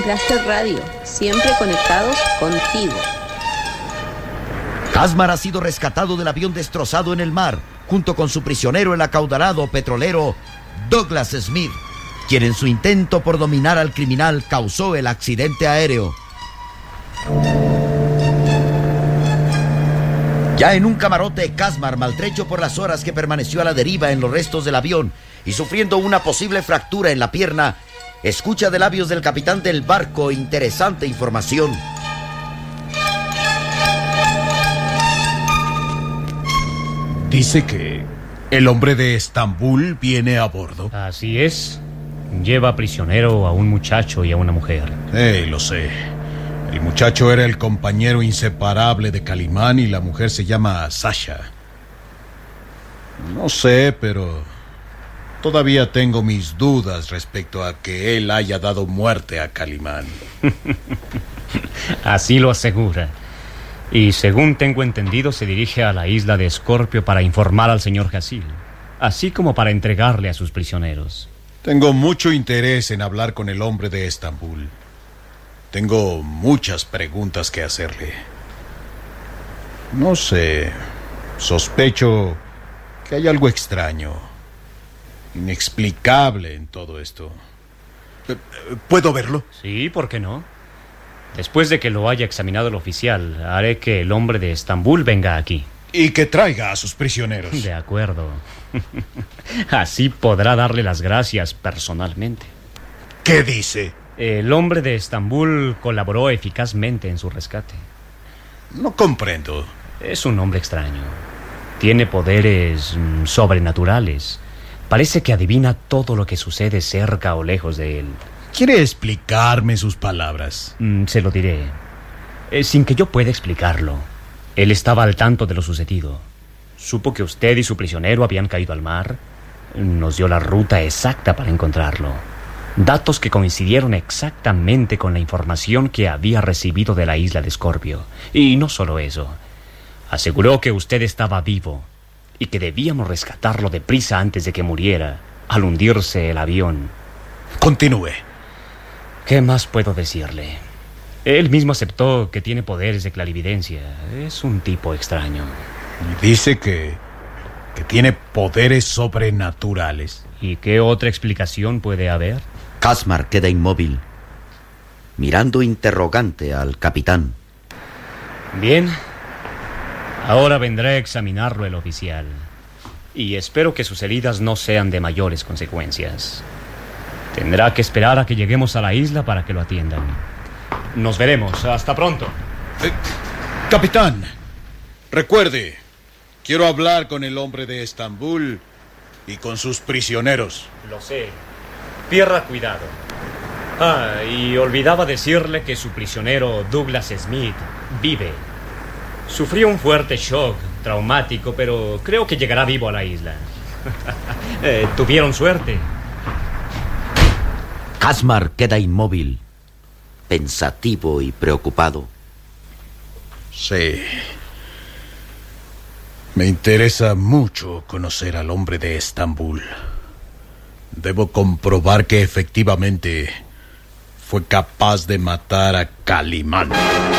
Blaster Radio, siempre conectados contigo. Casmar ha sido rescatado del avión destrozado en el mar, junto con su prisionero, el acaudalado petrolero Douglas Smith, quien en su intento por dominar al criminal causó el accidente aéreo. Ya en un camarote, Casmar, maltrecho por las horas que permaneció a la deriva en los restos del avión y sufriendo una posible fractura en la pierna, escucha de labios del capitán del barco interesante información. Dice que el hombre de Estambul viene a bordo. Así es. Lleva prisionero a un muchacho y a una mujer. Lo sé. El muchacho era el compañero inseparable de Calimán y la mujer se llama Sasha. No sé, pero todavía tengo mis dudas respecto a que él haya dado muerte a Calimán. Así lo asegura. Y según tengo entendido, se dirige a la isla de Escorpio para informar al señor Hasil, así como para entregarle a sus prisioneros. Tengo mucho interés en hablar con el hombre de Estambul. Tengo muchas preguntas que hacerle. No sé, sospecho que hay algo extraño, inexplicable en todo esto. ¿Puedo verlo? Sí, ¿por qué no? Después de que lo haya examinado el oficial, haré que el hombre de Estambul venga aquí. Y que traiga a sus prisioneros. De acuerdo. Así podrá darle las gracias personalmente. ¿Qué dice? El hombre de Estambul colaboró eficazmente en su rescate. No comprendo. Es un hombre extraño. Tiene poderes sobrenaturales. Parece que adivina todo lo que sucede cerca o lejos de él. ¿Quiere explicarme sus palabras? Se lo diré. Sin que yo pueda explicarlo. Él estaba al tanto de lo sucedido. Supo que usted y su prisionero habían caído al mar. Nos dio la ruta exacta para encontrarlo. Datos que coincidieron exactamente con la información que había recibido de la isla de Escorpio. Y no solo eso. Aseguró que usted estaba vivo y que debíamos rescatarlo deprisa antes de que muriera, al hundirse el avión. Continúe. ¿Qué más puedo decirle? Él mismo aceptó que tiene poderes de clarividencia. Es un tipo extraño. Y dice que tiene poderes sobrenaturales. ¿Y qué otra explicación puede haber? Casmar queda inmóvil, mirando interrogante al capitán. Bien. Ahora vendrá a examinarlo el oficial. Y espero que sus heridas no sean de mayores consecuencias. Tendrá que esperar a que lleguemos a la isla para que lo atiendan. Nos veremos. Hasta pronto. Capitán, recuerde, quiero hablar con el hombre de Estambul y con sus prisioneros. Lo sé. Pierda cuidado. Y olvidaba decirle que su prisionero, Douglas Smith, vive. Sufrió un fuerte shock traumático, pero creo que llegará vivo a la isla. Tuvieron suerte. Casmar queda inmóvil, pensativo y preocupado. Sí. Me interesa mucho conocer al hombre de Estambul. Debo comprobar que efectivamente fue capaz de matar a Calimán.